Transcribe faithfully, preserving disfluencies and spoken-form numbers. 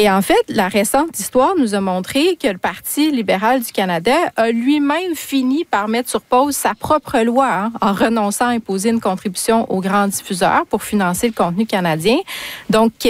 Et en fait, la récente histoire nous a montré que le Parti libéral du Canada a lui-même fini par mettre sur pause sa propre loi hein, en renonçant à imposer une contribution aux grands diffuseurs pour financer le contenu canadien. Donc,